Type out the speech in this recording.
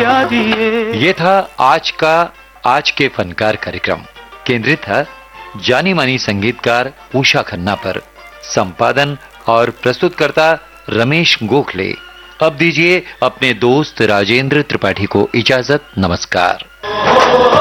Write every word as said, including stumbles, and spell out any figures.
क्या दिए। ये था आज का आज के फनकार कार्यक्रम। केंद्रित था जानी मानी संगीतकार उषा खन्ना पर। संपादन और प्रस्तुतकर्ता रमेश गोखले। अब दीजिए अपने दोस्त राजेंद्र त्रिपाठी को इजाजत। नमस्कार।